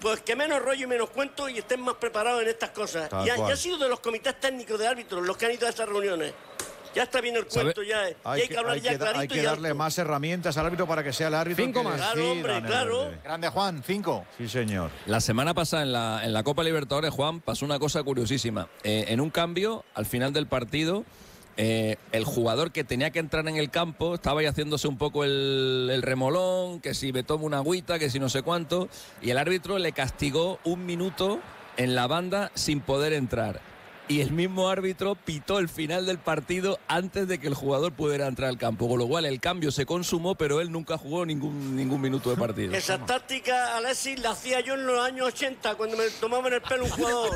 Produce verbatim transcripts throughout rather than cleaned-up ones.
pues que menos rollo y menos cuento y estén más preparados en estas cosas. Tal Y ha, cual. y ha sido de los comités técnicos de árbitros los que han ido a estas reuniones. Ya está bien el cuento, ya. Y hay, Hay que hablar hay ya que, clarito hay que y darle alto. más herramientas al árbitro para que sea el árbitro. Cinco que más. Claro, decida hombre, en el claro. verde. Grande Juan, cinco. Sí, señor. La semana pasada en la, en la Copa Libertadores, Juan, pasó una cosa curiosísima. Eh, en un cambio, al final del partido, eh, el jugador que tenía que entrar en el campo estaba ahí haciéndose un poco el, el remolón, que si me tomo una agüita, que si no sé cuánto, y el árbitro le castigó un minuto en la banda sin poder entrar. Y el mismo árbitro pitó el final del partido antes de que el jugador pudiera entrar al campo, con lo cual el cambio se consumó, pero él nunca jugó ningún, ningún minuto de partido. Esa táctica, Alexis, la hacía yo en los años ochenta, cuando me tomaba en el pelo un jugador.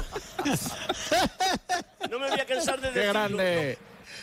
No me voy a cansar de ¡Qué decirlo. grande!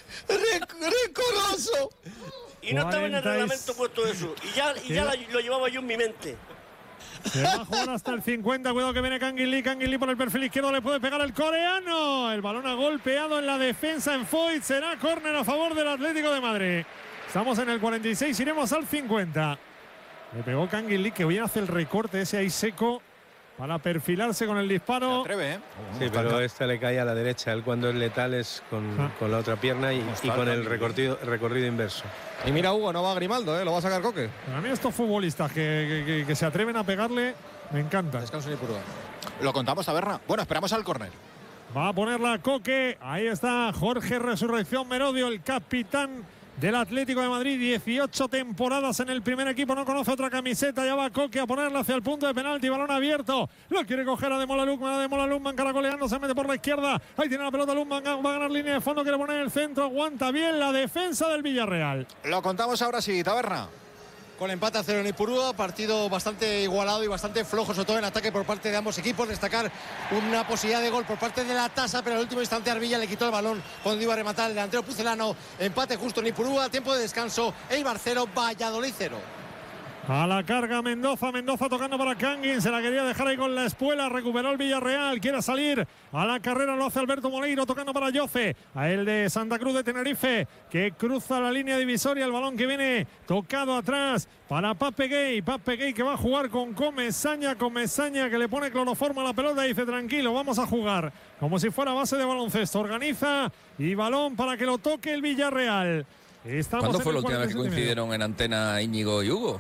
¡Recoroso! Y no estaba en el cuarenta y- reglamento puesto eso. Y ya, y ya la- lo llevaba yo en mi mente. Se va a jugar hasta el cincuenta. Cuidado que viene Kangin Lee. Kangin Lee por el perfil izquierdo. Le puede pegar el coreano. El balón ha golpeado en la defensa en Foyt. Será córner a favor del Atlético de Madrid. Estamos en el cuarenta y seis. Iremos al cincuenta. Le pegó Kangin Lee, que bien hace el recorte ese ahí seco para perfilarse con el Se disparo. atreve, ¿eh? Sí, pero esta le cae a la derecha. Él cuando es letal es con, Ah. con la otra pierna y, y con el recorrido, recorrido inverso. Y mira, Hugo, no va Grimaldo, ¿eh? Lo va a sacar Coque. A mí estos futbolistas que, que- que- que se atreven a pegarle, me encanta. Descanso ni purga. Lo contamos, Taberna. Bueno, esperamos al córner. Va a ponerla Coque. Ahí está Jorge Resurrección Merodio, el capitán del Atlético de Madrid. dieciocho temporadas en el primer equipo. No conoce otra camiseta. Ya va Coque a ponerla hacia el punto de penalti. Balón abierto. Lo quiere coger a Demola Lukman. A Demola Lukman caracoleando. Se mete por la izquierda. Ahí tiene la pelota Lukman. Va a ganar línea de fondo. Quiere poner el centro. Aguanta bien la defensa del Villarreal. Lo contamos ahora sí, Taberna. Con empate a cero en Ipurúa, partido bastante igualado y bastante flojo, sobre todo en ataque por parte de ambos equipos. Destacar una posibilidad de gol por parte de la Tasa, pero en el último instante Arvilla le quitó el balón cuando iba a rematar el delantero pucelano. Empate justo en Ipurúa, tiempo de descanso. Eibar cero, Valladolid cero. A la carga Mendoza, Mendoza tocando para Kangin, se la quería dejar ahí con la espuela, recuperó el Villarreal, quiere salir a la carrera, lo hace Alberto Moleiro tocando para Yoce, a el de Santa Cruz de Tenerife, que cruza la línea divisoria, el balón que viene tocado atrás para Pape Gay, Pape Gay que va a jugar con Comesaña, Comesaña que le pone cloroformo a la pelota y dice tranquilo, vamos a jugar, como si fuera base de baloncesto, organiza y balón para que lo toque el Villarreal. Estamos ¿Cuándo en fue el la última vez que cuarenta y siete y medio. coincidieron en antena Íñigo y Hugo?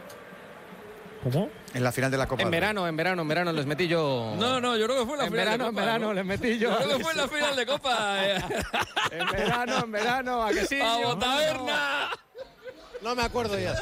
¿Cómo? En la final de la Copa En del Rey. verano, en verano, en verano les metí yo. No, no, yo creo que fue en la En final verano, de en Copa. verano ¿no? les metí yo. Yo creo que fue en la final de Copa. eh. En verano, en verano, ¿a que sí? ¡Vamos, Taberna! No me acuerdo ya.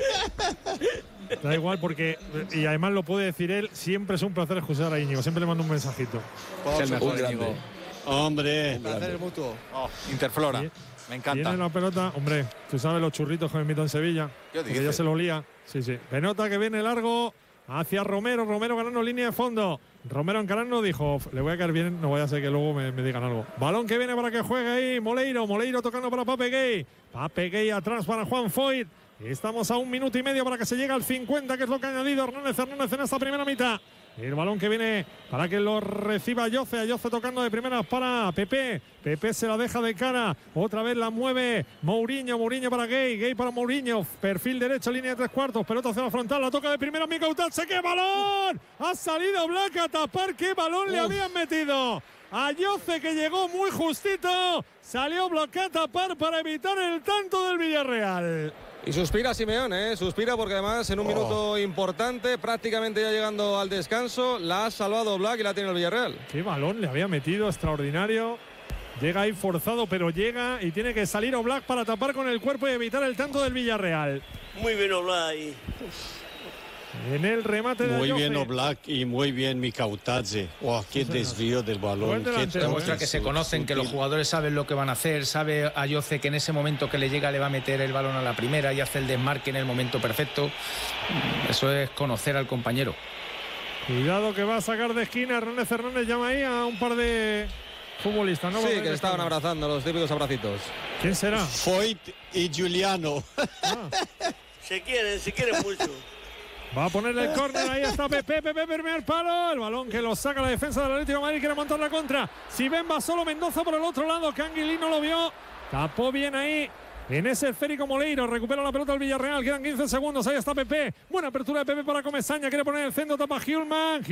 Da igual porque, y además lo puede decir él, siempre es un placer escuchar a Íñigo, siempre le mando un mensajito. Por el mejor, supuesto, Íñigo. Hombre. Un placer es mutuo. Oh, Interflora. Sí. Me Tiene encanta. la pelota, hombre, tú sabes los churritos que me invito en Sevilla, ¿Qué porque dices? ya se lo olía. Sí, sí. Penota que viene largo hacia Romero, Romero ganando línea de fondo. Romero encarando dijo, le voy a caer bien, no vaya a ser que luego me, me digan algo. Balón que viene para que juegue ahí, Moleiro, Moleiro tocando para Pape Gay. Pape Gay atrás para Juan Foyt. Estamos a un minuto y medio para que se llegue al cincuenta, que es lo que ha añadido Hernández Hernández en esta primera mitad. El balón que viene para que lo reciba Yoce. Yoce tocando de primera para Pepe. Pepe se la deja de cara. Otra vez la mueve Mourinho. Mourinho para Gay. Gay para Mourinho. Perfil derecho, línea de tres cuartos. Pelota hacia la frontal. La toca de primera Mika Utache. ¡Qué balón! Ha salido Black a tapar. ¡Qué balón le habían metido! A Yoce, que llegó muy justito. Salió Black a tapar para evitar el tanto del Villarreal. Y suspira Simeone, ¿eh? Suspira porque además en un minuto importante, prácticamente ya llegando al descanso, la ha salvado Black y la tiene el Villarreal. Qué balón le había metido, extraordinario. Llega ahí forzado, pero llega y tiene que salir Oblak para tapar con el cuerpo y evitar el tanto del Villarreal. Muy bien Oblak ahí. En el remate de Muy Ayoce. bien Oblak y muy bien Mikautadze. Oh, qué desvío del balón. Buen Qué delantero, Demuestra que se conocen, que los jugadores saben lo que van a hacer. Sabe Ayoce que en ese momento que le llega le va a meter el balón a la primera y hace el desmarque en el momento perfecto. Eso es conocer al compañero. Cuidado que va a sacar de esquina. Hernández Hernández llama ahí a un par de futbolistas, ¿no? Sí, que le estaban abrazando, los típicos abracitos. ¿Quién será? Foyt y Giuliano. Ah, Se quieren, se quieren mucho. va a ponerle el córner, ahí está Pepe, Pepe, primer palo, el balón que lo saca la defensa del Atlético de Madrid, quiere montar la contra, si ven va solo Mendoza por el otro lado, Canguilí no lo vio, tapó bien ahí, en ese esférico Moleiro, recupera la pelota al Villarreal, quedan quince segundos, ahí está Pepe, buena apertura de Pepe para Comesaña, quiere poner el centro, tapa Hjulman.